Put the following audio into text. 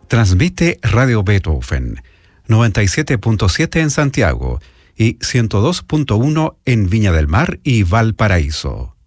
Transmite Radio Beethoven, 97.7 en Santiago y 102.1 en Viña del Mar y Valparaíso.